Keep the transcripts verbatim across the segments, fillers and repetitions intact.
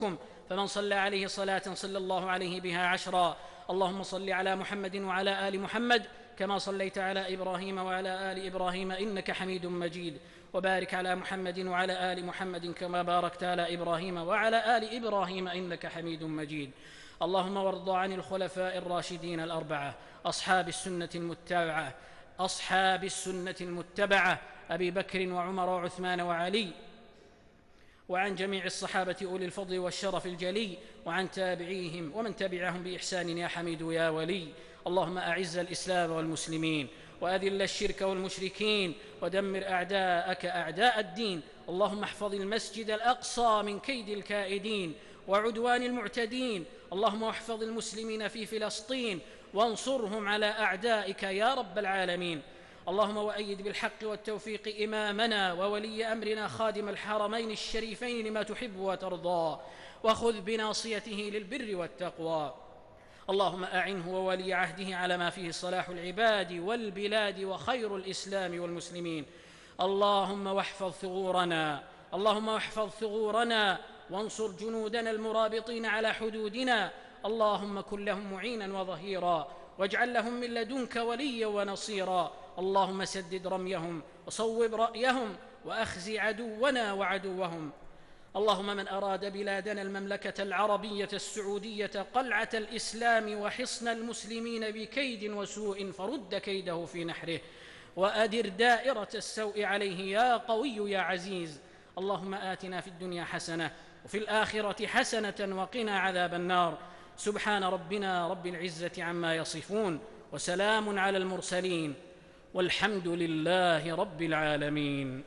فمن صلى عليه صلاة صلى الله عليه بها عشرا. اللهم صل على محمد وعلى آل محمد كما صليت على إبراهيم وعلى آل إبراهيم إنك حميد مجيد، وبارك على محمد وعلى آل محمد كما باركت على إبراهيم وعلى آل إبراهيم إنك حميد مجيد. اللهم وارض عن الخلفاء الراشدين الأربعة أصحاب السنة المتبعة أصحاب السنة المتبعة أبي بكر وعمر وعثمان وعلي، وعن جميع الصحابة أولي الفضل والشرف الجلي، وعن تابعيهم ومن تبعهم بإحسان يا حميد يا ولي. اللهم أعز الإسلام والمسلمين، وأذل الشرك والمشركين، ودمر أعداءك أعداء الدين. اللهم احفظ المسجد الأقصى من كيد الكائدين وعدوان المعتدين. اللهم احفظ المسلمين في فلسطين وانصرهم على أعدائك يا رب العالمين. اللهم وأيد بالحق والتوفيق إمامنا وولي أمرنا خادم الحرمين الشريفين لما تحب وترضى، وخذ بناصيته للبر والتقوى. اللهم أعنه وولي عهده على ما فيه صلاح العباد والبلاد وخير الإسلام والمسلمين. اللهم واحفظ ثغورنا اللهم واحفظ ثغورنا وانصر جنودنا المرابطين على حدودنا. اللهم كن لهم معينا وظهيرا، واجعل لهم من لدنك وليا ونصيرا. اللهم سدد رميهم وصوب رأيهم وأخزِ عدونا وعدوهم. اللهم من أراد بلادنا المملكة العربية السعودية قلعة الإسلام وحصن المسلمين بكيد وسوء فرد كيده في نحره، وأدر دائرة السوء عليه يا قوي يا عزيز. اللهم آتنا في الدنيا حسنة وفي الآخرة حسنة وقنا عذاب النار. سبحان ربنا رب العزة عما يصفون، وسلام على المرسلين، والحمد لله رب العالمين.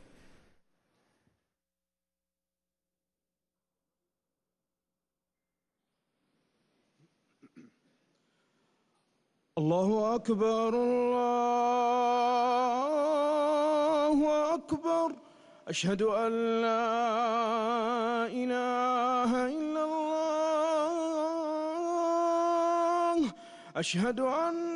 الله أكبر الله أكبر، أشهد أن لا إله إلا الله، أشهد أن